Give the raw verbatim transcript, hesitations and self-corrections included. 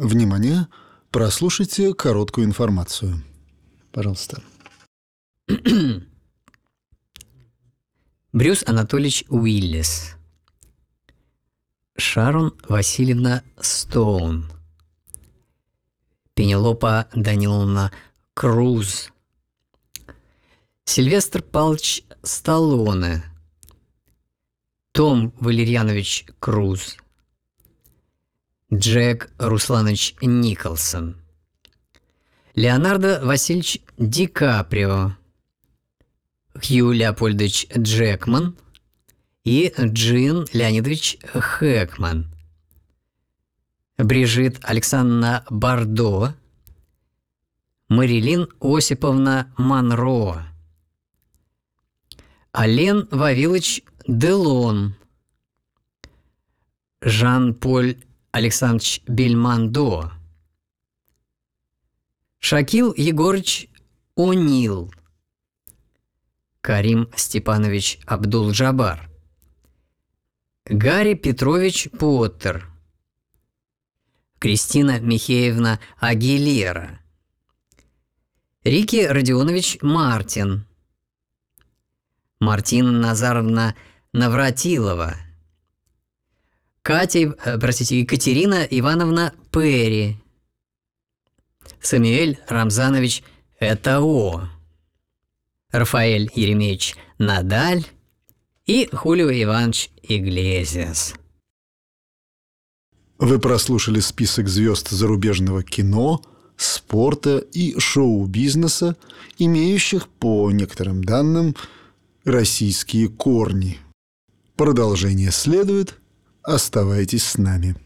Внимание! Прослушайте короткую информацию. Пожалуйста. Брюс Анатольевич Уиллис, Шарон Васильевна Стоун, Пенелопа Даниловна Круз, Сильвестр Павлович Сталлоне, Том Валерьянович Круз, Джек Русланович Николсон, Леонардо Васильевич Ди Каприо, Хью Леопольдович Джекман и Джин Леонидович Хэкман, Брижит Александровна Бардо, Марилин Осиповна Монро, Ален Вавилович Делон, Жан-Поль Александрович Бельмондо, Шакил Егорыч О'Нил, Карим Степанович Абдул-Джабар, Гарри Петрович Поттер, Кристина Михеевна Агилера, Рики Родионович Мартин, Мартина Назаровна Навратилова, Катя, простите, Екатерина Ивановна Перри, Самуэль Рамзанович Этао, Рафаэль Еремеевич Надаль и Хулио Иванович Иглесиас. Вы прослушали список звезд зарубежного кино, спорта и шоу-бизнеса, имеющих, по некоторым данным, российские корни. Продолжение следует. Оставайтесь с нами.